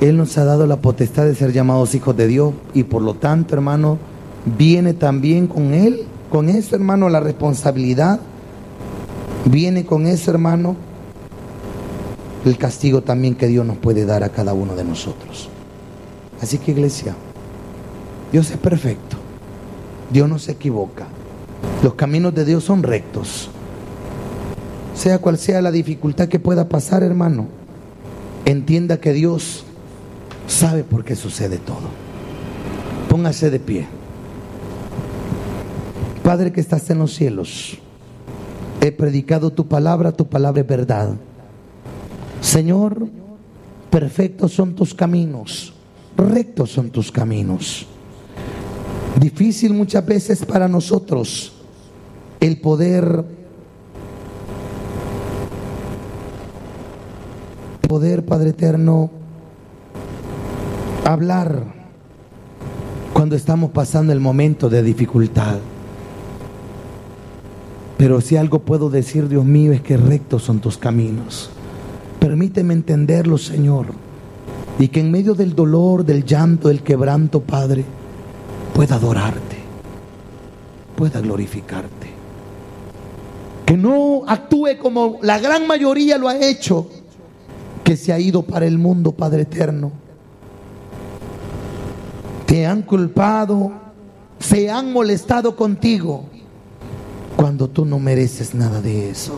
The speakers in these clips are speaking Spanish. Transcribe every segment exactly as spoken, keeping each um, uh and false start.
Él nos ha dado la potestad de ser llamados hijos de Dios y por lo tanto, hermano, viene también con Él, con eso, hermano, la responsabilidad. Viene con eso, hermano, el castigo también que Dios nos puede dar a cada uno de nosotros. Así que, iglesia, Dios es perfecto. Dios no se equivoca. Los caminos de Dios son rectos. Sea cual sea la dificultad que pueda pasar, hermano, entienda que Dios sabe por qué sucede todo. Póngase de pie. Padre que estás en los cielos, he predicado tu palabra, tu palabra es verdad. Señor, perfectos son tus caminos, rectos son tus caminos. Difícil muchas veces para nosotros el poder, poder, Padre eterno, hablar cuando estamos pasando el momento de dificultad. Pero si algo puedo decir, Dios mío, es que rectos son tus caminos. Permíteme entenderlo, Señor, y que en medio del dolor, del llanto, del quebranto, Padre, pueda adorarte, pueda glorificarte. Que no actúe como la gran mayoría lo ha hecho, que se ha ido para el mundo, Padre eterno. Te han culpado, se han molestado contigo, cuando tú no mereces nada de eso.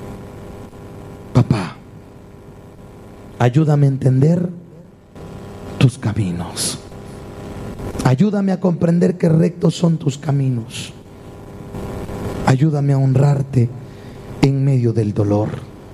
Papá, ayúdame a entender tus caminos. Ayúdame a comprender que rectos son tus caminos. Ayúdame a honrarte en medio del dolor.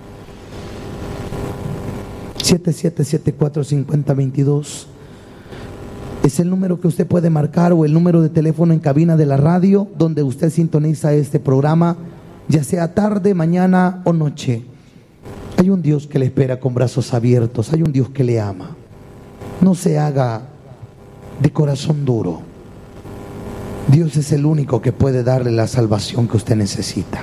siete siete siete cuatro cinco cero dos dos es el número que usted puede marcar, o el número de teléfono en cabina de la radio donde usted sintoniza este programa, ya sea tarde, mañana o noche. Hay un Dios que le espera con brazos abiertos, hay un Dios que le ama. No se haga de corazón duro. Dios es el único que puede darle la salvación que usted necesita.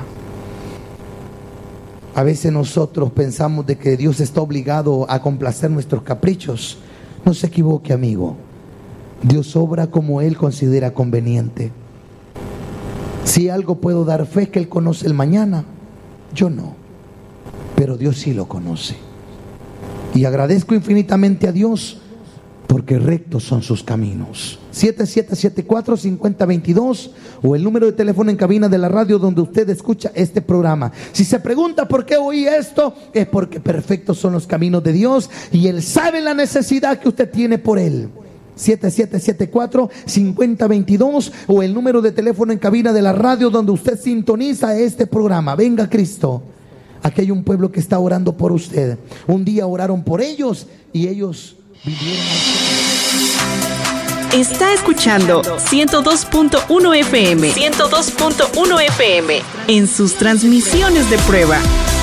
A veces nosotros pensamos de que Dios está obligado a complacer nuestros caprichos. No se equivoque, amigo. Dios obra como Él considera conveniente. Si algo puedo dar fe es que Él conoce el mañana, yo no, pero Dios sí lo conoce. Y agradezco infinitamente a Dios porque rectos son sus caminos. siete siete siete cuatro cinco cero dos dos o el número de teléfono en cabina de la radio donde usted escucha este programa. Si se pregunta por qué oí esto, es porque perfectos son los caminos de Dios y Él sabe la necesidad que usted tiene por Él. siete siete siete cuatro cinco cero dos dos o el número de teléfono en cabina de la radio donde usted sintoniza este programa. Venga Cristo. Aquí hay un pueblo que está orando por usted. Un día oraron por ellos y ellos vivieron al... Está escuchando ciento dos punto uno F M, ciento dos punto uno F M en sus transmisiones de prueba.